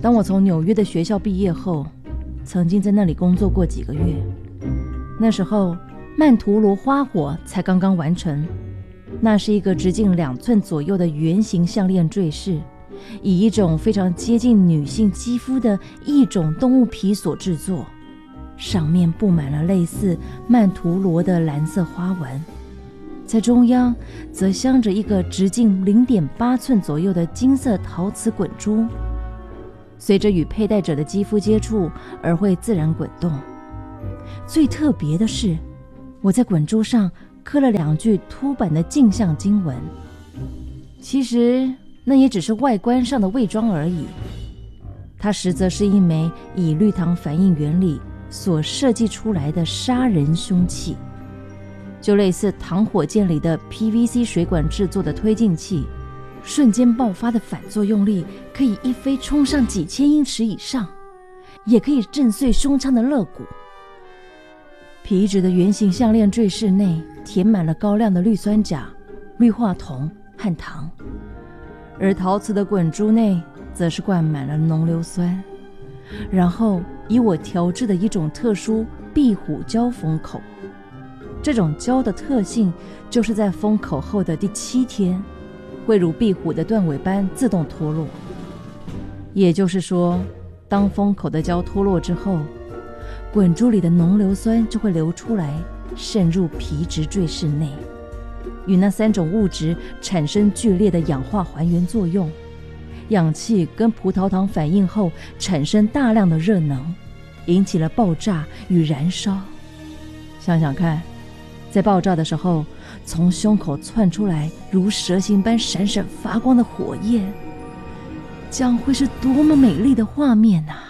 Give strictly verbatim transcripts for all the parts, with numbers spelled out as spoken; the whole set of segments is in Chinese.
当我从纽约的学校毕业后，曾经在那里工作过几个月。那时候曼陀罗花火才刚刚完成，那是一个直径两寸左右的圆形项链坠饰，以一种非常接近女性肌肤的一种动物皮所制作，上面布满了类似曼陀罗的蓝色花纹，在中央则镶着一个直径 零点八寸左右的金色陶瓷滚珠，随着与佩戴者的肌肤接触而会自然滚动。最特别的是，我在滚珠上刻了两句凸版的镜像经文，其实那也只是外观上的伪装而已，它实则是一枚以绿糖反应原理所设计出来的杀人凶器，就类似糖火箭里的 P V C 水管制作的推进器，瞬间爆发的反作用力可以一飞冲上几千英尺以上，也可以震碎胸腔的肋骨。皮质的圆形项链坠饰内填满了高亮的氯酸钾、氯化铜和糖，而陶瓷的滚珠内则是灌满了浓硫酸，然后以我调制的一种特殊壁虎胶封口。这种胶的特性就是在封口后的第七天会如壁虎的断尾般自动脱落，也就是说，当封口的胶脱落之后，滚珠里的浓硫酸就会流出来，渗入皮质坠饰内，与那三种物质产生剧烈的氧化还原作用，氧气跟葡萄糖反应后产生大量的热能，引起了爆炸与燃烧。想想看，在爆炸的时候，从胸口窜出来如蛇形般闪闪发光的火焰，将会是多么美丽的画面啊！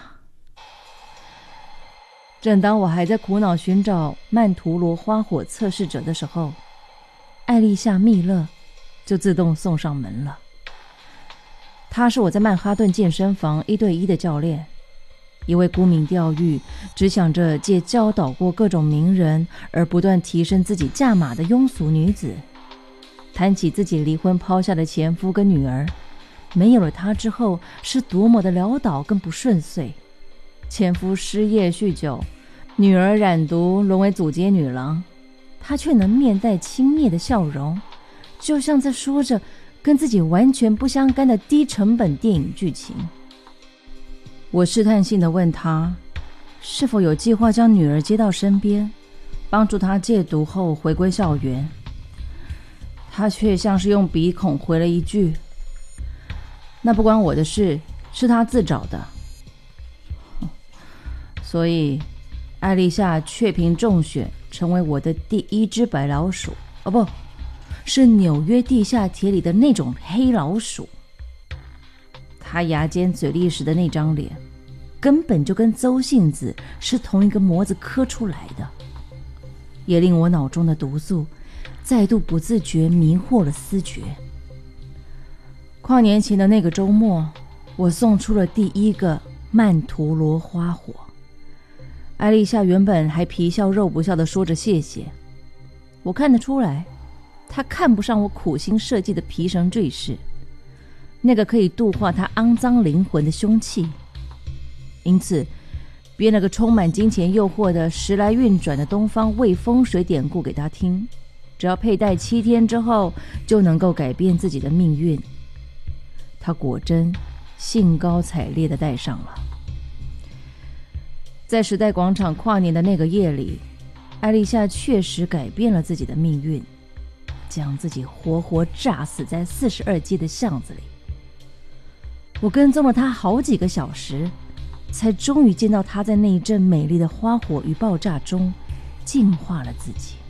正当我还在苦恼寻找曼陀罗花火测试者的时候，艾丽夏·密勒就自动送上门了。他是我在曼哈顿健身房一对一的教练，一位沽名钓誉，只想着借教导过各种名人而不断提升自己价码的庸俗女子。谈起自己离婚抛下的前夫跟女儿，没有了他之后是多么的潦倒跟不顺遂。前夫失业酗酒，女儿染毒沦为阻街女郎，他却能面带轻蔑的笑容，就像在说着跟自己完全不相干的低成本电影剧情。我试探性地问他，是否有计划将女儿接到身边，帮助她戒毒后回归校园。他却像是用鼻孔回了一句，那不关我的事，是他自找的。所以艾丽夏确凭中选成为我的第一只白老鼠，哦不，是纽约地下铁里的那种黑老鼠。他牙尖嘴利时的那张脸，根本就跟邹信子是同一个模子刻出来的，也令我脑中的毒素再度不自觉迷惑了思觉。跨年前的那个周末，我送出了第一个曼陀罗花火。艾丽夏原本还皮笑肉不笑地说着谢谢，我看得出来，她看不上我苦心设计的皮绳坠饰，那个可以度化她肮脏灵魂的凶器。因此编了个充满金钱诱惑的时来运转的东方未风水典故给她听，只要佩戴七天之后就能够改变自己的命运。她果真兴高采烈地戴上了。在时代广场跨年的那个夜里，艾丽夏确实改变了自己的命运，将自己活活炸死在四十二街的巷子里。我跟踪了她好几个小时，才终于见到她在那一阵美丽的花火与爆炸中净化了自己。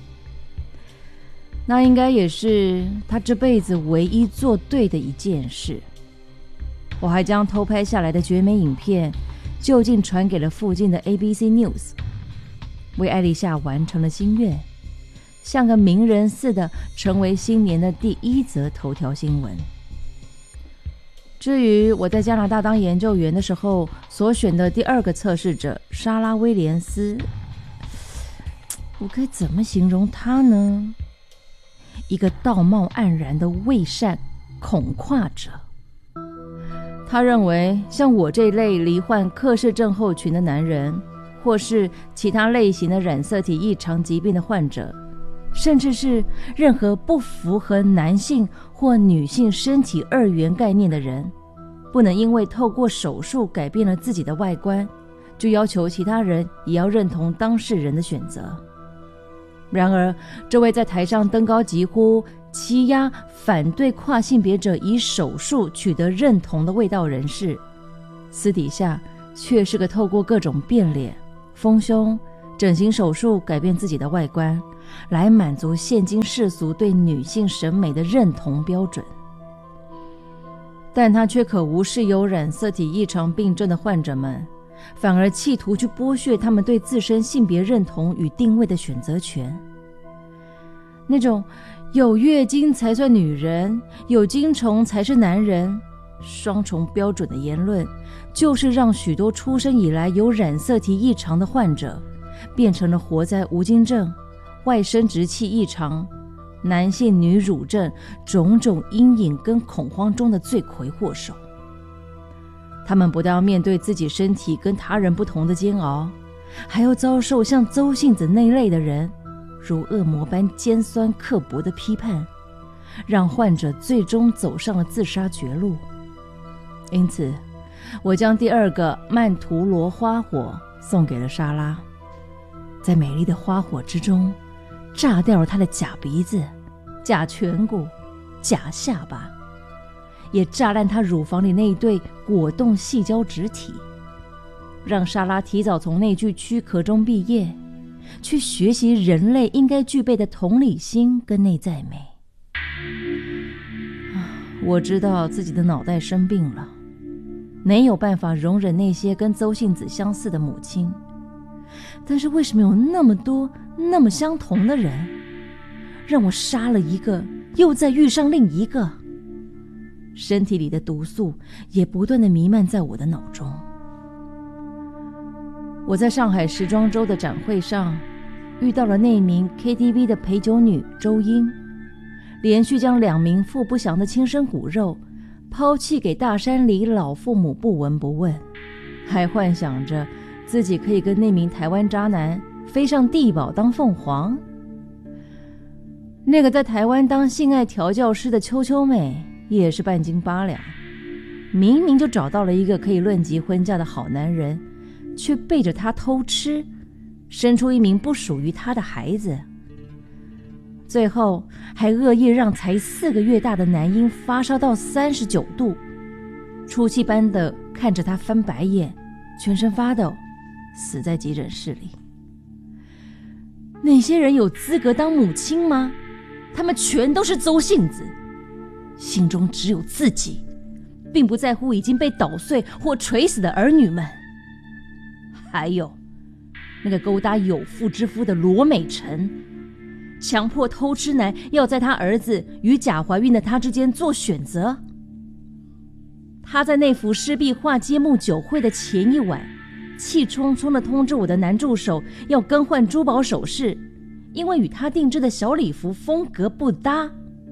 那应该也是她这辈子唯一做对的一件事。我还将偷拍下来的绝美影片就近传给了附近的 A B C News， 为艾丽夏完成了心愿，像个名人似的成为新年的第一则头条新闻。至于我在加拿大当研究员的时候所选的第二个测试者莎拉·威廉斯，我该怎么形容她呢？一个道貌岸然的伪善恐跨者。 他认为像我这类罹患克氏症候群的男人，或是其他类型的染色体异常疾病的患者，甚至是任何不符合男性或女性身体二元概念的人，不能因为透过手术改变了自己的外观，就要求其他人也要认同当事人的选择。然而，这位在台上登高疾呼、欺压、反对跨性别者以手术取得认同的卫道人士，私底下却是个透过各种变脸、丰胸、整形手术改变自己的外观，来满足现今世俗对女性审美的认同标准。但他却可无视有染色体异常病症的患者们，反而企图去剥削他们对自身性别认同与定位的选择权。那种有月经才算女人，有精虫才是男人，双重标准的言论，就是让许多出生以来有染色体异常的患者，变成了活在无精症、外生殖器异常、男性女乳症种种阴影跟恐慌中的罪魁祸首。他们不但要面对自己身体跟他人不同的煎熬，还要遭受像邹幸子那类的人如恶魔般尖酸刻薄的批判，让患者最终走上了自杀绝路。因此，我将第二个曼陀罗花火送给了莎拉，在美丽的花火之中炸掉了她的假鼻子、假颧骨、假下巴，也炸烂她乳房里那一对果冻细胶质体，让莎拉提早从那具躯壳中毕业，去学习人类应该具备的同理心跟内在美。我知道自己的脑袋生病了，没有办法容忍那些跟邹幸子相似的母亲，但是为什么有那么多那么相同的人，让我杀了一个又再遇上另一个？身体里的毒素也不断地弥漫在我的脑中。我在上海时装周的展会上遇到了那名 K T V 的陪酒女周英，连续将两名父不详的亲生骨肉抛弃给大山里老父母不闻不问，还幻想着自己可以跟那名台湾渣男飞上地堡当凤凰。那个在台湾当性爱调教师的秋秋妹也是半斤八两，明明就找到了一个可以论及婚嫁的好男人，却背着他偷吃，生出一名不属于他的孩子，最后还恶意让才四个月大的男婴发烧到三十九度，出气般的看着他翻白眼，全身发抖，死在急诊室里。那些人有资格当母亲吗？他们全都是邹幸子，心中只有自己，并不在乎已经被捣碎或锤死的儿女们。还有那个勾搭有妇之夫的罗美辰，强迫偷吃男要在他儿子与假怀孕的他之间做选择。他在那幅湿壁画揭幕酒会的前一晚，气冲冲地通知我的男助手要更换珠宝首饰，因为与他定制的小礼服风格不搭。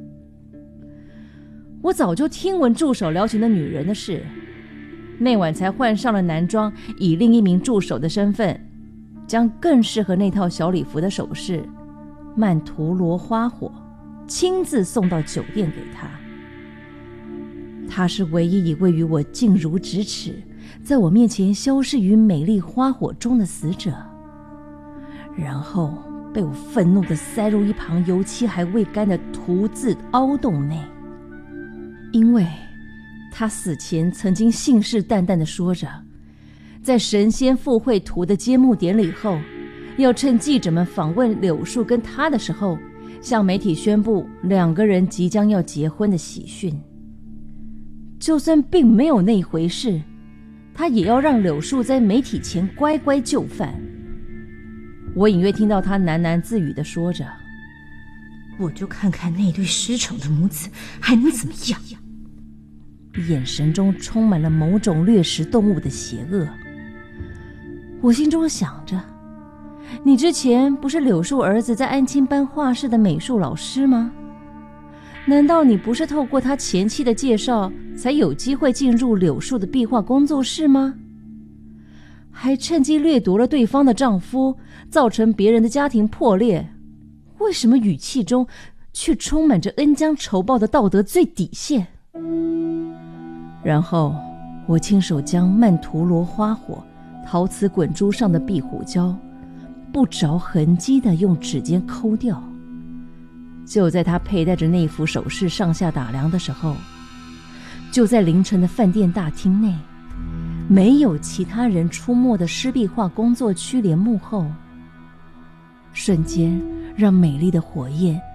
我早就听闻助手撩情的女人的事，那晚才换上了男装，以另一名助手的身份，将更适合那套小礼服的首饰曼陀罗花火亲自送到酒店给他。他是唯一一位与我近如咫尺，在我面前消逝于美丽花火中的死者，然后被我愤怒地塞入一旁油漆还未干的涂字凹洞内。因为他死前曾经信誓旦旦地说着，在神仙赴会图的揭幕典礼后，要趁记者们访问柳树跟他的时候，向媒体宣布两个人即将要结婚的喜讯。就算并没有那一回事，他也要让柳树在媒体前乖乖就范。我隐约听到他喃喃自语地说着， 我就看看那对失宠的母子还能怎么样。 眼神中充满了某种掠食动物的邪恶。我心中想着，你之前不是柳树儿子在安亲班画室的美术老师吗？ 难道你不是透过他前妻的介绍才有机会进入柳树的壁画工作室吗？还趁机掠夺了对方的丈夫，造成别人的家庭破裂，为什么语气中却充满着恩将仇报的道德最底线？然后我亲手将曼陀罗花火陶瓷滚珠上的壁虎胶不着痕迹地用指尖抠掉。就在他佩戴着那副首饰上下打量的时候，就在凌晨的饭店大厅内，没有其他人出没的湿壁画工作区帘幕后，瞬间让美丽的火焰